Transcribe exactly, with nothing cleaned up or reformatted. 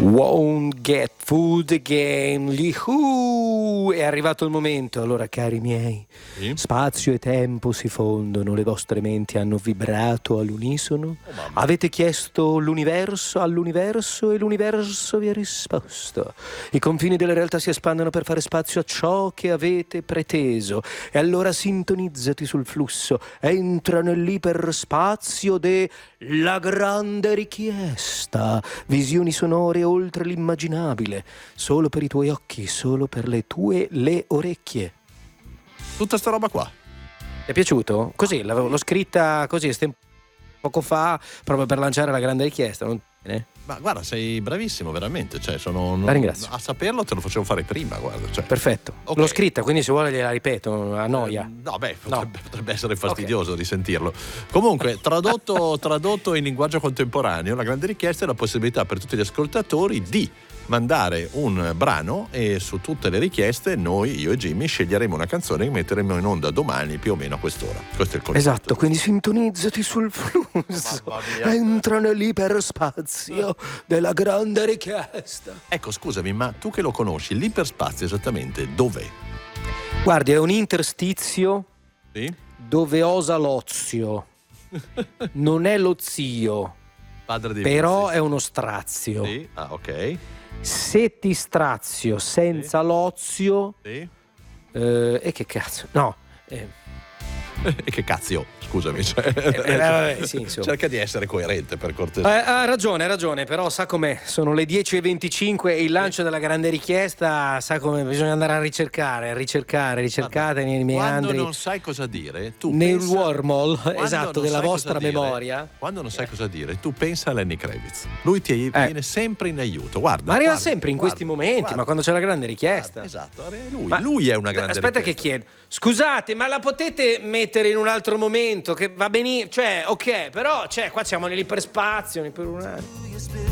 Won't get food again. Yahoo! È arrivato il momento. Allora, cari miei, Sì? spazio e tempo si fondono, le vostre menti hanno vibrato all'unisono. Oh, mamma. Avete chiesto l'universo all'universo e l'universo vi ha risposto. I confini della realtà si espandono per fare spazio a ciò che avete preteso. E allora sintonizzati sul flusso. Entra nell'iperspazio della grande richiesta. Visioni sonore oltre l'immaginabile. Solo per i tuoi occhi, solo per le tue le orecchie. Tutta sta roba qua. Ti è piaciuto? Così, l'avevo, l'ho scritta così stem- poco fa, proprio per lanciare la grande richiesta. Non bene? Ma guarda, sei bravissimo, veramente. Cioè, sono, non- La ringrazio. a saperlo te lo facevo fare prima, guarda. Cioè. Perfetto. Ok. L'ho scritta, quindi se vuole gliela ripeto, a noia. Eh, no, beh, No. potrebbe, potrebbe essere fastidioso risentirlo. Comunque, tradotto, tradotto in linguaggio contemporaneo, la grande richiesta è la possibilità per tutti gli ascoltatori di mandare un brano e su tutte le richieste noi, io e Jimmy, sceglieremo una canzone che metteremo in onda domani più o meno a quest'ora. Questo è il concetto. Esatto, quindi sintonizzati sul flusso. Mamma mia. Entra nell'iperspazio della grande richiesta. Ecco, scusami, ma tu che lo conosci, l'iperspazio esattamente dov'è? Guardi, è un interstizio Sì? dove osa l'ozio. Non è lo zio, Padre di però Vizi. è uno strazio. Sì? Ah, ok. Se ti strazio senza Sì. l'ozio, Sì? eh, e che cazzo? No. eh, E che cazzo, scusami. Cioè, eh, vabbè, sì, insomma. cerca di essere coerente, per cortesia. Eh, ha ragione, ha ragione, però sa com'è, sono le dieci e venticinque e il lancio della grande richiesta, sa come bisogna andare a ricercare, ricercare, ricercate nei Quando meandri, non sai cosa dire, tu nel pensa- wormhole, quando esatto, non della sai vostra cosa dire, memoria. quando non sai cosa dire, tu pensa a Lenny Kravitz. Lui ti viene sempre in aiuto. Guarda, Ma arriva guarda, sempre in guarda, questi momenti, guarda, ma quando c'è la grande richiesta. esatto, lui, Ma- lui è una grande Aspetta che richiesta. chiedo. Scusate, ma la potete mettere in un altro momento? Che va benissimo, cioè, ok, però, cioè, qua siamo nell'iperspazio, nell'iperurano.